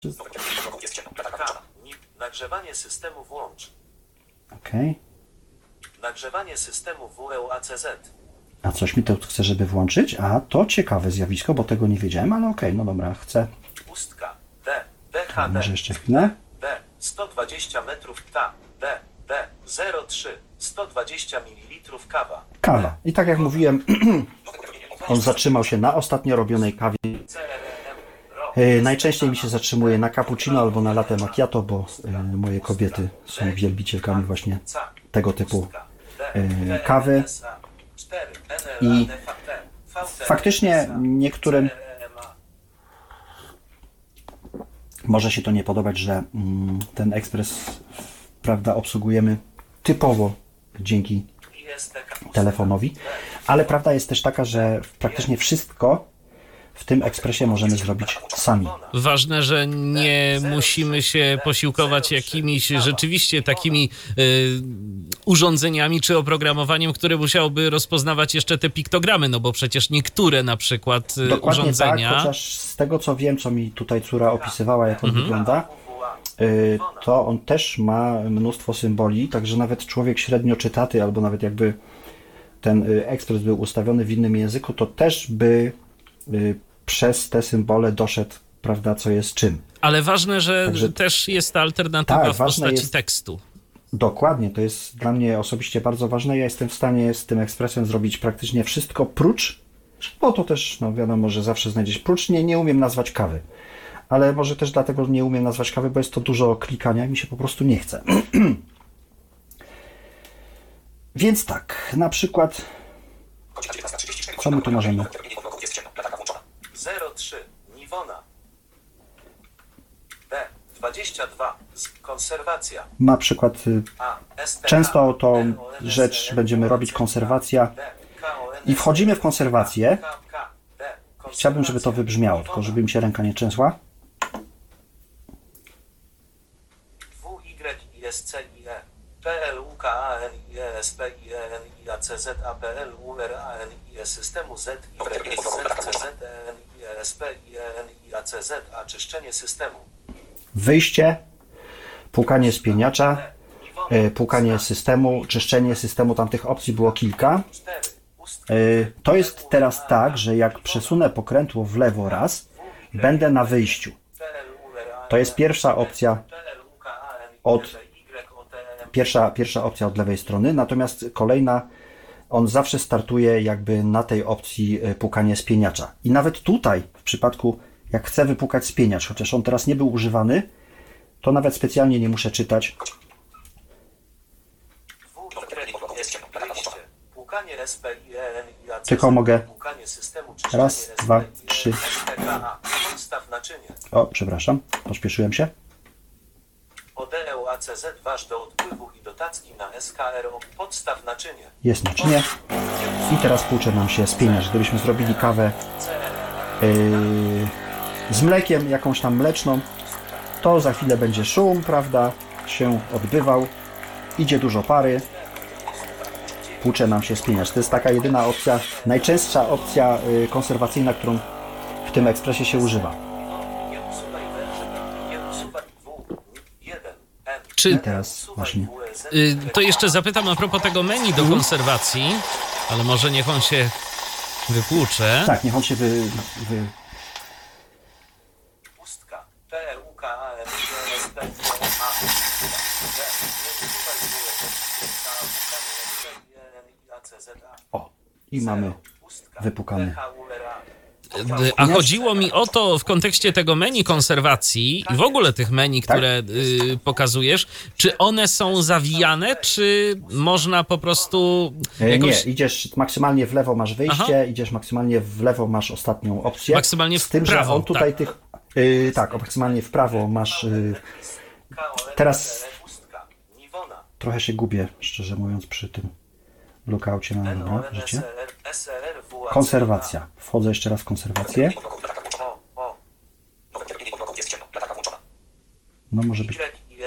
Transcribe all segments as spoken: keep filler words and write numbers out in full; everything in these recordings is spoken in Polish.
Nagrzewanie systemu włącz. Okej. Nagrzewanie systemu W E U A C Z. A coś mi to chce, żeby włączyć? A to ciekawe zjawisko, bo tego nie wiedziałem, ale okej, no dobra, chcę. Pustka. D. D H D. Może jeszcze chwilę. D. sto dwadzieścia metrów ta. D. D. zero przecinek trzy. sto dwadzieścia mililitrów kawa. Kawa. I tak jak mówiłem, on zatrzymał się na ostatnio robionej kawie. E, najczęściej mi się zatrzymuje na cappuccino albo na latte macchiato, bo e, moje kobiety są wielbicielkami właśnie tego typu e, kawy. I faktycznie niektórym może się to nie podobać, że mm, ten ekspres, prawda, obsługujemy typowo dzięki telefonowi, ale prawda jest też taka, że praktycznie wszystko w tym ekspresie możemy zrobić sami. Ważne, że nie musimy się posiłkować jakimiś rzeczywiście takimi y, urządzeniami czy oprogramowaniem, które musiałoby rozpoznawać jeszcze te piktogramy, no bo przecież niektóre na przykład y, Dokładnie urządzenia... tak, chociaż z tego co wiem, co mi tutaj córa opisywała, jak on mhm. wygląda, y, to on też ma mnóstwo symboli, także nawet człowiek średnio czytaty, albo nawet jakby ten y, ekspres był ustawiony w innym języku, to też by y, przez te symbole doszedł, prawda, co jest czym. Ale ważne, że Także, też jest ta alternatywa tak, w postaci jest, tekstu. Dokładnie, to jest dla mnie osobiście bardzo ważne. Ja jestem w stanie z tym ekspresem zrobić praktycznie wszystko prócz, bo to też, no wiadomo, że zawsze znajdziesz prócz, nie, nie umiem nazwać kawy. Ale może też dlatego nie umiem nazwać kawy, bo jest to dużo klikania i mi się po prostu nie chce. Więc tak, na przykład, co my tu możemy? zero przecinek trzy. Niwona. D. dwadzieścia dwa. Konserwacja. Na przykład często tą rzecz będziemy robić konserwacja i wchodzimy w konserwację. Chciałbym, żeby to wybrzmiało, tylko żeby mi się ręka nie trzęsła. W Y S C I E P L U K A N I E S P I E N I A C Z A P L U R A N I E systemu Z Y S Z C Z N I E S P I E N I A C Z A czyszczenie systemu. Wyjście, płukanie spieniacza, płukanie systemu, czyszczenie systemu, tamtych opcji było kilka. To jest teraz tak, że jak przesunę pokrętło w lewo raz, będę na wyjściu. To jest pierwsza opcja od pierwsza, pierwsza opcja od lewej strony, natomiast kolejna, on zawsze startuje jakby na tej opcji płukanie spieniacza. I nawet tutaj, w przypadku jak chcę wypłukać spieniacz, chociaż on teraz nie był używany, to nawet specjalnie nie muszę czytać. Tylko mogę raz, dwa, trzy. O, przepraszam, pośpieszyłem się. O D E U A C Z waż do odpływu i dotacji na S K R O. Podstaw naczynie. Jest naczynie. I teraz płucze nam się spieniacz. Gdybyśmy zrobili kawę yy, z mlekiem, jakąś tam mleczną, to za chwilę będzie szum, prawda, się odbywał. Idzie dużo pary. Płucze nam się spieniacz. To jest taka jedyna opcja, najczęstsza opcja yy, konserwacyjna, którą w tym ekspresie się używa. Czy, I teraz właśnie. Y, to jeszcze zapytam a propos tego menu do konserwacji, ale może niech on się wypłucze. Tak, niech on się wy... wy... Pustka. P L U K A N I E S P I E N O, i mamy wypukany. A chodziło mi o to w kontekście tego menu konserwacji i w ogóle tych menu, które y, pokazujesz, czy one są zawijane, czy można po prostu jakoś... Nie, idziesz maksymalnie w lewo, masz wyjście, Aha. idziesz maksymalnie w lewo, masz ostatnią opcję. Maksymalnie w Z tym, prawo, że on tutaj tak. tych... Yy, tak, maksymalnie w prawo masz... Yy, teraz trochę się gubię, szczerze mówiąc, przy tym lookoutie na dobra, życie. Konserwacja. Wchodzę jeszcze raz w konserwację. No może być.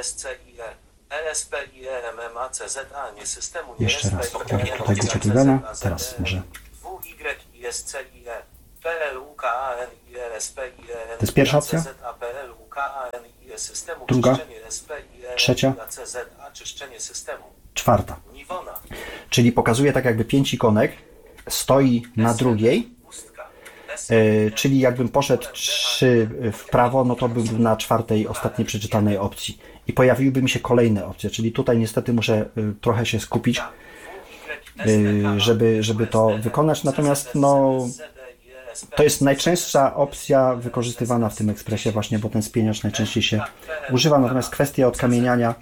Jeszcze raz. Tak, tutaj będzie wygrana. Teraz może. To jest pierwsza opcja? systemu, druga, czyszczenie S P I E, trzecia, C Z A, czyszczenie systemu. czwarta. Niwona. Czyli pokazuje tak jakby pięć ikonek, stoi na drugiej, e, czyli jakbym poszedł trzy w prawo, no to bym na czwartej, ostatniej przeczytanej opcji. I pojawiłyby mi się kolejne opcje, czyli tutaj niestety muszę e, trochę się skupić, e, żeby, żeby to wykonać, natomiast no, to jest najczęststsza opcja wykorzystywana w tym ekspresie właśnie, bo ten spieniacz najczęściej się używa, natomiast kwestia odkamieniania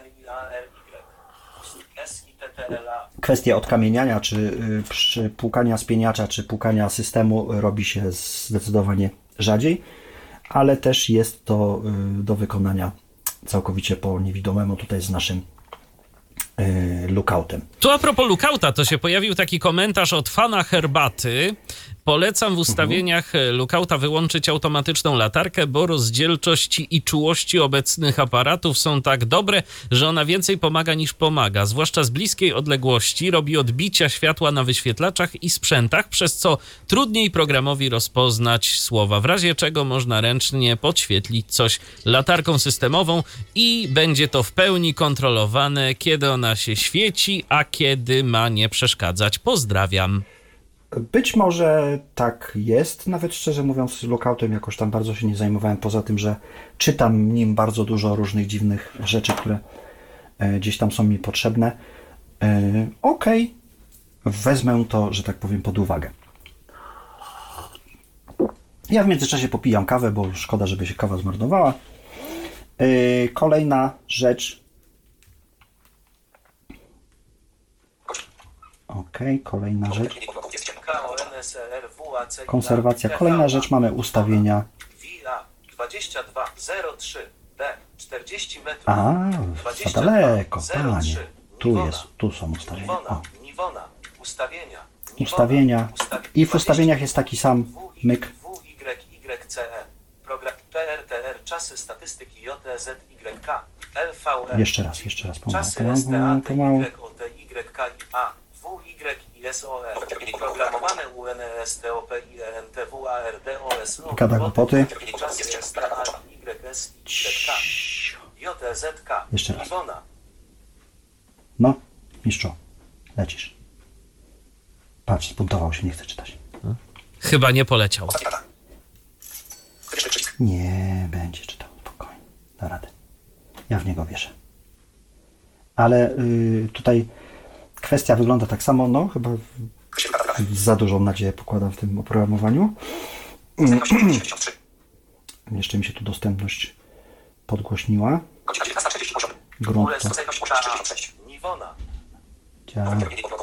Kwestia odkamieniania, czy przy płukania spieniacza, czy płukania systemu robi się zdecydowanie rzadziej, ale też jest to do wykonania całkowicie po niewidomemu tutaj z naszym lookoutem. Tu a propos lookouta, to się pojawił taki komentarz od fana herbaty. Polecam w ustawieniach mhm. lookouta wyłączyć automatyczną latarkę, bo rozdzielczości i czułości obecnych aparatów są tak dobre, że ona więcej pomaga niż pomaga. Zwłaszcza z bliskiej odległości robi odbicia światła na wyświetlaczach i sprzętach, przez co trudniej programowi rozpoznać słowa, w razie czego można ręcznie podświetlić coś latarką systemową i będzie to w pełni kontrolowane, kiedy ona się świeci, a kiedy ma nie przeszkadzać. Pozdrawiam. Być może tak jest, nawet szczerze mówiąc z lookoutem jakoś tam bardzo się nie zajmowałem, poza tym, że czytam nim bardzo dużo różnych dziwnych rzeczy, które gdzieś tam są mi potrzebne. Okej, okay. Wezmę to, że tak powiem, pod uwagę. Ja w międzyczasie popijam kawę, bo szkoda, żeby się kawa zmarnowała. Kolejna rzecz. Okej, okay, kolejna rzecz. Konserwacja. Kolejna rzecz, mamy ustawienia. A, za daleko, panie. Tu jest, tu są ustawienia. O. Ustawienia. I w ustawieniach jest taki sam myk. Jeszcze raz, jeszcze raz. Pomału, pomału, pomału. Programowane U N S T O P I N T W A R D O S O. Gada głupoty. Jeszcze raz. No, mistrzu, lecisz. Patrz, zbuntował się, nie chce czytać. Chyba nie poleciał. Nie będzie czytał, spokojnie. Da radę. Ja w niego wierzę. Ale y, tutaj kwestia wygląda tak samo, no chyba za dużą nadzieję pokładam w tym oprogramowaniu. Jeszcze mi się tu dostępność podgłośniła. Grunt to działa.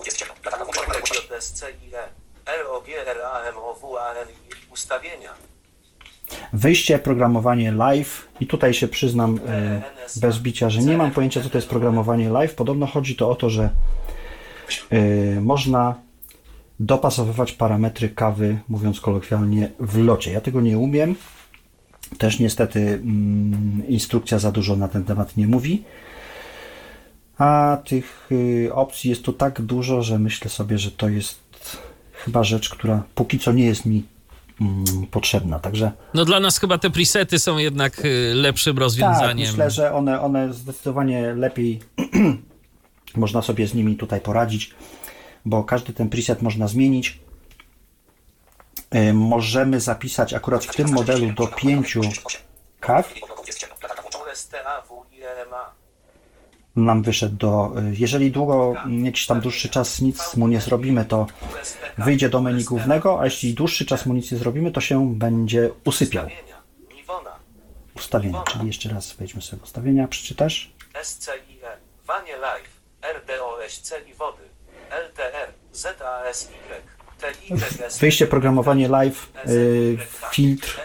Wyjście, programowanie live i tutaj się przyznam e, bez bicia, że nie mam pojęcia, co to jest programowanie live. Podobno chodzi to o to, że e, można dopasowywać parametry kawy, mówiąc kolokwialnie, w locie. Ja tego nie umiem. Też niestety mm, instrukcja za dużo na ten temat nie mówi. A tych y, opcji jest tu tak dużo, że myślę sobie, że to jest chyba rzecz, która póki co nie jest mi mm, potrzebna. Także no dla nas chyba te presety są jednak y, lepszym rozwiązaniem. Tak, myślę, że one, one zdecydowanie lepiej można sobie z nimi tutaj poradzić, bo każdy ten preset można zmienić. Y, możemy zapisać akurat w tym modelu do pięciu kaw. Nam wyszedł do, jeżeli długo, jakiś tam dłuższy czas nic mu nie zrobimy, to wyjdzie do menu głównego, a jeśli dłuższy czas mu nic nie zrobimy, to się będzie usypiał. Ustawienia, czyli jeszcze raz wejdźmy sobie w ustawienia, przeczytasz? S C I E, Wanie Live, R D O S C i Wody, L T R, Z A S Y, T Y. Wyjście programowanie live, yy, filtr.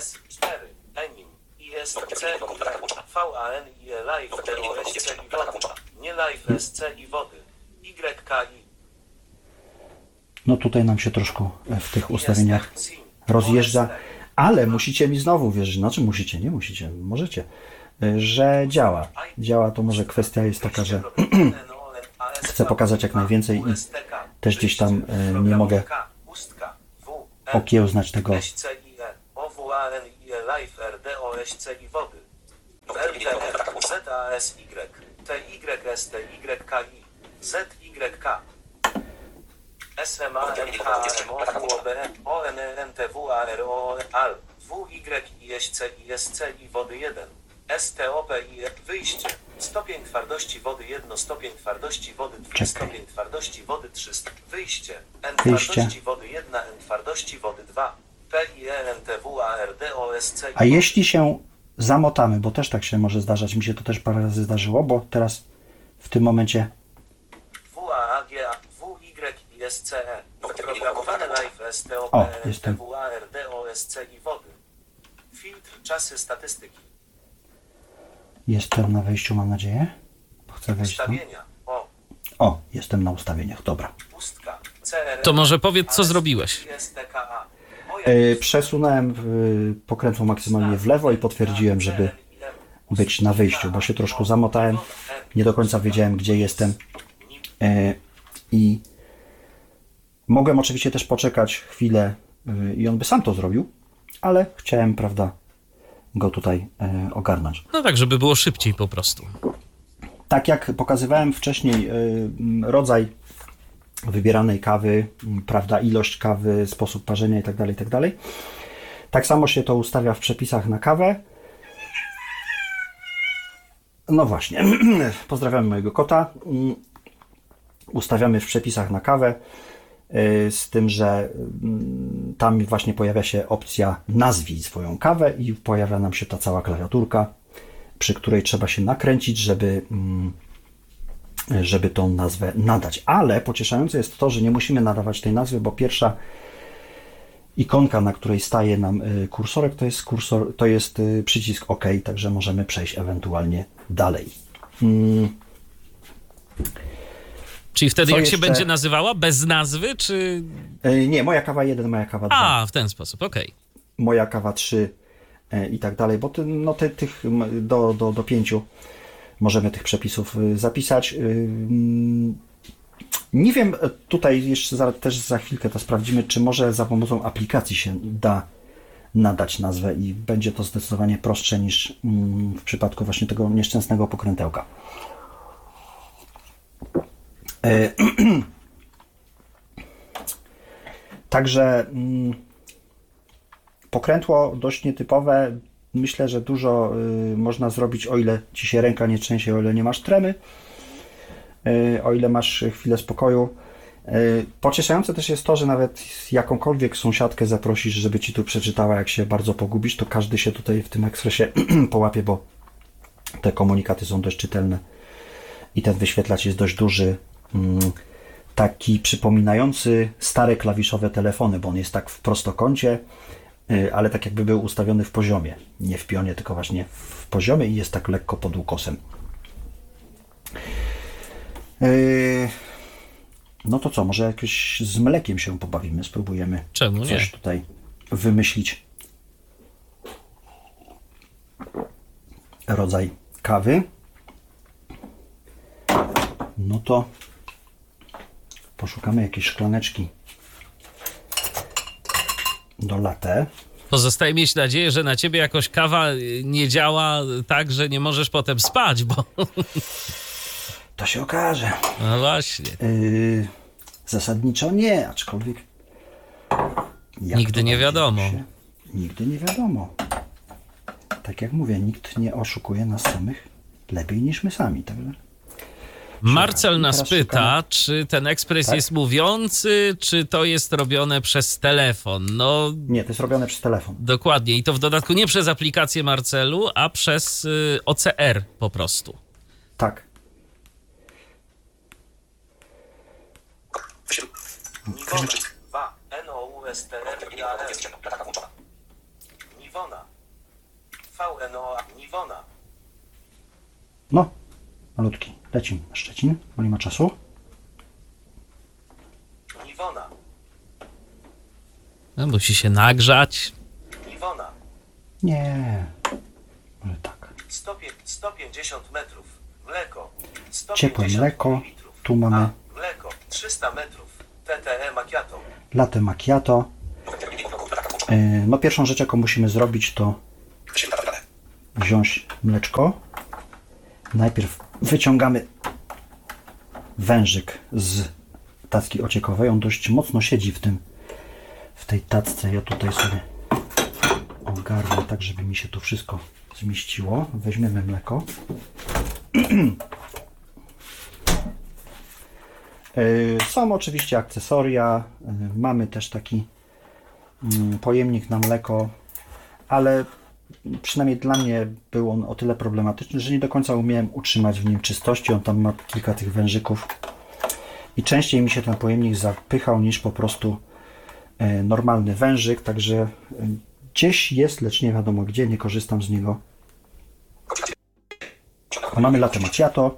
V A N I E Live D O S C i Wody, nie Live S C i Wody, Y K I. No tutaj nam się troszkę w tych ustawieniach rozjeżdża, ale musicie mi znowu wierzyć, znaczy musicie, nie musicie, możecie, że działa. Działa, to może kwestia jest taka, że chcę pokazać jak najwięcej i też gdzieś tam nie mogę okiełznać tego. S Y, T Y S T Y K I, Z Y K, S M A N H M O W O B O N N T W A R O A L W Y I S C I S C I wody jeden, S T O P I wyjście, stopień twardości wody jeden, stopień twardości wody dwa, Czekaj. stopień twardości wody trzy, wyjście, N Wyjście. twardości wody jeden, N twardości wody dwa, P I N T W A R D O S C I. A jeśli się zamotamy, bo też tak się może zdarzać, mi się to też parę razy zdarzyło, bo teraz w tym momencie W A A G A W Y I S C E oprogramowane live S T O O, P N jestem. T W A R D O S C I wody. Filtr czasy statystyki. jestem na wejściu, mam nadzieję. Bo chcę wejść tam. Ustawienia. O. O, jestem na ustawieniach, dobra. Pustka. C R. To może powiedz, co zrobiłeś. S T K A. Yy, przesunąłem yy, pokrętło maksymalnie w lewo i potwierdziłem, żeby być na wyjściu, bo się troszkę zamotałem. Nie do końca wiedziałem, gdzie jestem. Yy, I mogłem oczywiście też poczekać chwilę yy, i on by sam to zrobił, ale chciałem, prawda, go tutaj yy, ogarnąć. No tak, żeby było szybciej po prostu. Tak jak pokazywałem wcześniej, yy, rodzaj wybieranej kawy, prawda, ilość kawy, sposób parzenia i tak dalej, i tak dalej. Tak samo się to ustawia w przepisach na kawę. No właśnie, pozdrawiamy mojego kota. Ustawiamy w przepisach na kawę, z tym, że tam właśnie pojawia się opcja nazwij swoją kawę i pojawia nam się ta cała klawiaturka, przy której trzeba się nakręcić, żeby żeby tą nazwę nadać. Ale pocieszające jest to, że nie musimy nadawać tej nazwy, bo pierwsza ikonka, na której staje nam kursorek, to jest kursor, to jest przycisk OK, także możemy przejść ewentualnie dalej. Hmm. Czyli wtedy Co jak się jeszcze? będzie nazywała? Bez nazwy, czy... Nie, moja kawa jeden, moja kawa dwa, A, w ten sposób, okej. moja kawa trzy i tak dalej, bo ty, no, ty, tych do, do, do pięciu możemy tych przepisów zapisać. Nie wiem, tutaj jeszcze za, też za chwilkę to sprawdzimy, czy może za pomocą aplikacji się da nadać nazwę i będzie to zdecydowanie prostsze niż w przypadku właśnie tego nieszczęsnego pokrętełka. Także pokrętło dość nietypowe. Myślę, że dużo y, można zrobić, o ile ci się ręka nie trzęsie, o ile nie masz tremy, y, o ile masz chwilę spokoju. Y, pocieszające też jest to, że nawet jakąkolwiek sąsiadkę zaprosisz, żeby ci tu przeczytała, jak się bardzo pogubisz, to każdy się tutaj w tym ekspresie połapie, bo te komunikaty są dość czytelne i ten wyświetlacz jest dość duży. Y, taki przypominający stare klawiszowe telefony, bo on jest tak w prostokącie, ale tak jakby był ustawiony w poziomie. Nie w pionie, tylko właśnie w poziomie i jest tak lekko pod ukosem. No to co, może jakoś z mlekiem się pobawimy, spróbujemy Czemu nie? coś tutaj wymyślić. Rodzaj kawy. No to poszukamy jakiejś szklaneczki do latte. Pozostaje mieć nadzieję, że na ciebie jakoś kawa nie działa tak, że nie możesz potem spać, bo... To się okaże. No właśnie. Yy, zasadniczo nie, aczkolwiek... jak Nigdy to nie będzie wiadomo. się- Nigdy nie wiadomo. Tak jak mówię, nikt nie oszukuje nas samych lepiej niż my sami. Także... Marcel nas Teraz pyta, szukamy. czy ten ekspres Tak? jest mówiący, czy to jest robione przez telefon. No, Nie, to jest robione przez telefon. dokładnie. I to w dodatku nie przez aplikację Marcelu, a przez y, O C R po prostu. Tak. Niwona. dwa. N O U S T R I A L. Niwona. V N O A. Niwona. No, malutki. Lecimy na Szczecin, bo nie ma czasu. Niwona. No, musi się nagrzać. Niwona. Nie. Może tak. sto pięć- sto pięćdziesiąt metrów. Mleko. sto Ciepłe pięćdziesiąt mleko. mililitrów. Tu mamy A. Mleko. trzysta metrów. T T E macchiato. latte macchiato. Yy, No pierwszą rzecz, jaką musimy zrobić, to wziąć mleczko Najpierw wyciągamy wężyk z tacki ociekowej. On dość mocno siedzi w tym, w tej tacce. Ja tutaj sobie ogarnę tak, żeby mi się to wszystko zmieściło. Weźmiemy mleko. Są oczywiście akcesoria. Mamy też taki pojemnik na mleko, ale przynajmniej dla mnie był on o tyle problematyczny, że nie do końca umiałem utrzymać w nim czystości. On tam ma kilka tych wężyków i częściej mi się ten pojemnik zapychał niż po prostu normalny wężyk, także gdzieś jest, lecz nie wiadomo gdzie, nie korzystam z niego. Mamy latte macchiato.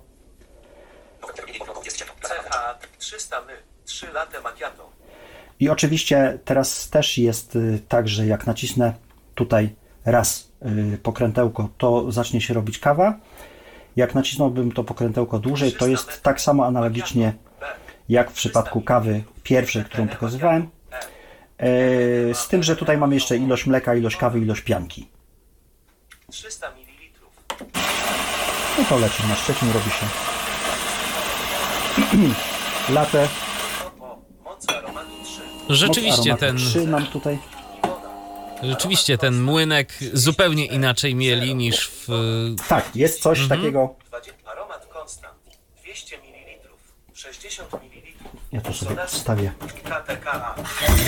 C H trzysta my, trzy latte macchiato. I oczywiście teraz też jest tak, że jak nacisnę tutaj raz pokrętełko, to zacznie się robić kawa. Jak nacisnąłbym to pokrętełko dłużej, to jest tak samo analogicznie jak w przypadku kawy pierwszej, którą pokazywałem. Z tym, że tutaj mamy jeszcze ilość mleka, ilość kawy, ilość pianki. trzysta mililitrów. No to leci na Szczecin, robi się latte. O, moc aromatu trzy. Rzeczywiście Moc ten, aromatu trzy nam tutaj. rzeczywiście ten młynek zupełnie inaczej mieli niż w... Tak, jest coś Mhm. takiego. Aromat konstant. dwieście mililitrów. sześćdziesiąt mililitrów. Ja to sobie wstawię. K T K A.